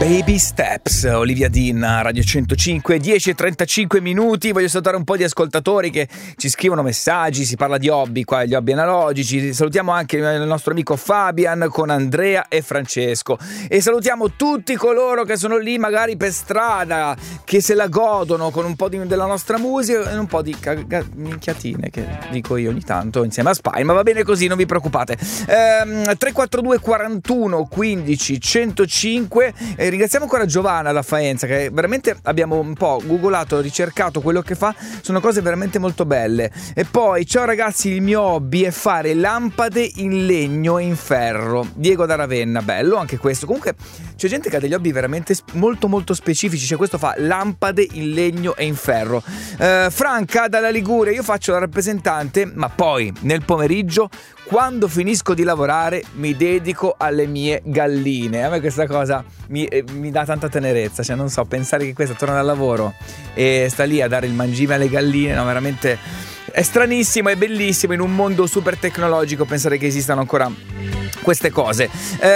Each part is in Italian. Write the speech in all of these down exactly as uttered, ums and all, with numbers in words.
Baby Steps, Olivia Dean, Radio centocinque, dieci e trentacinque minuti. Voglio salutare un po' di ascoltatori che ci scrivono messaggi. Si parla di hobby, qua gli hobby analogici. Salutiamo anche il nostro amico Fabian con Andrea e Francesco. E salutiamo tutti coloro che sono lì magari per strada, che se la godono con un po' di, della nostra musica e un po' di caga- minchiatine che dico io ogni tanto insieme a Spy, ma va bene così, non vi preoccupate. ehm, tre quattro due quarantuno quindici centocinque. E ringraziamo ancora Giovanna da Faenza, che veramente abbiamo un po' googolato, ricercato quello che fa, sono cose veramente molto belle. E poi ciao ragazzi, il mio hobby è fare lampade in legno e in ferro. Diego da Ravenna, bello anche questo. Comunque c'è gente che ha degli hobby veramente molto molto specifici, cioè questo fa lampade in legno e in ferro. eh, Franca dalla Liguria, io faccio la rappresentante, ma poi nel pomeriggio quando finisco di lavorare mi dedico alle mie galline. A me questa cosa mi, eh, mi dà tanta tenerezza, cioè non so, pensare che questa torna dal lavoro e sta lì a dare il mangime alle galline, no, veramente è stranissimo, è bellissimo in un mondo super tecnologico pensare che esistano ancora queste cose.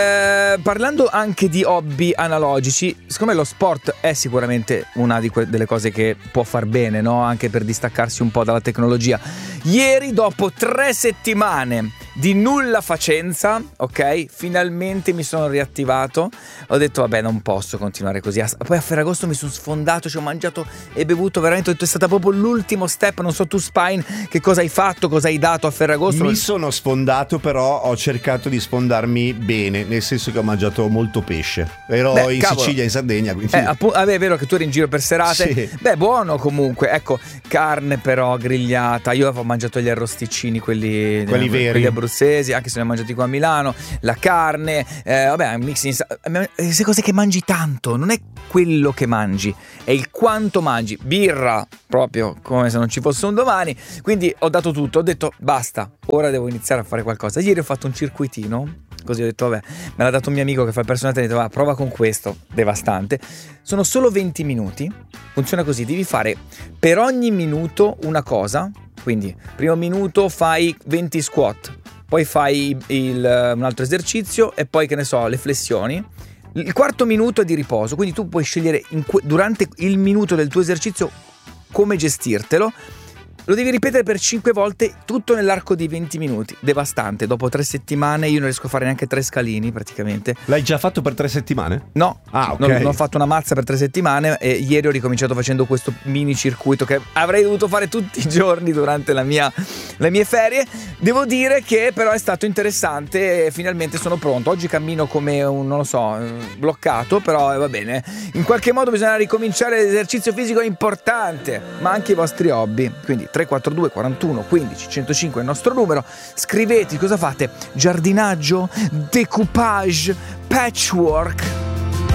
Eh, parlando anche di hobby analogici, secondo me lo sport è sicuramente una di que- delle cose che può far bene, no? Anche per distaccarsi un po' dalla tecnologia. Ieri, dopo tre settimane di nulla facenza, ok, finalmente mi sono riattivato. Ho detto vabbè, non posso continuare così. Poi a Ferragosto mi sono sfondato, ci ho mangiato e bevuto veramente. Ho detto è stato proprio l'ultimo step. Non so tu Spine che cosa hai fatto, cosa hai dato a Ferragosto. Mi sono sfondato, però ho cercato di sfondarmi bene, nel senso che ho mangiato molto pesce. Ero Beh, in cavolo. Sicilia, in Sardegna, quindi eh, appu- ah, beh, è vero che tu eri in giro per serate. Sì. Beh, buono comunque. Ecco, carne però grigliata. Io avevo mangiato gli arrosticini, quelli, quelli eh, veri, quelli abruzzesi, anche se ne ho mangiati qua a Milano. La carne, eh, vabbè, un mix in sa- queste cose che mangi tanto, non è quello che mangi, è il quanto mangi. Birra, proprio come se non ci fosse un domani. Quindi ho dato tutto, ho detto basta, ora devo iniziare a fare qualcosa. Ieri ho fatto un circuitino, così ho detto vabbè, me l'ha dato un mio amico che fa il personale, ho detto va, prova con questo, devastante. Sono solo venti minuti, funziona così, devi fare per ogni minuto una cosa. Quindi primo minuto fai venti squat, poi fai il, un altro esercizio e poi che ne so, le flessioni. Il quarto minuto è di riposo, quindi tu puoi scegliere in que- durante il minuto del tuo esercizio come gestirtelo. Lo devi ripetere per cinque volte, tutto nell'arco di venti minuti. Devastante. Dopo tre settimane io non riesco a fare neanche tre scalini praticamente. L'hai già fatto per tre settimane? No, ah, ok. non, non ho fatto una mazza per tre settimane e ieri ho ricominciato facendo questo mini circuito che avrei dovuto fare tutti i giorni durante la mia, le mie ferie. Devo dire che però è stato interessante e finalmente sono pronto. Oggi cammino come un, non lo so, bloccato, però va bene. In qualche modo bisogna ricominciare. L'esercizio fisico è importante, ma anche i vostri hobby. Quindi tre quattro due quarantuno quindici centocinque è il nostro numero. Scrivete cosa fate: giardinaggio, decoupage, patchwork.